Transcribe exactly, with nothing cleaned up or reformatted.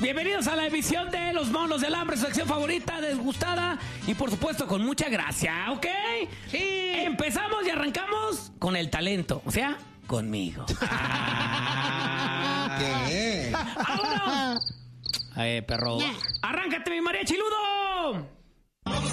Bienvenidos a la emisión de Los Monos del Hambre, su sección favorita, desgustada y por supuesto con mucha gracia, ¿ok? Sí. Empezamos y arrancamos con el talento, o sea, conmigo. ¿Qué? ¡Vámonos! Eh, perro. Arráncate, mi María Chiludo.